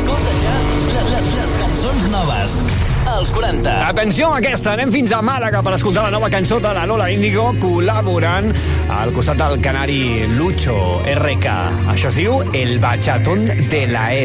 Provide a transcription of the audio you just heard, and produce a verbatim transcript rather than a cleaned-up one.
Escolta ja les, les, les cançons noves als quaranta. Atenció amb aquesta, anem fins a Màlaga per escoltar la nova cançó de la Lola Índigo, col·laborant al costat del canari Lucho R K. Això es diu El Bachatón de la E.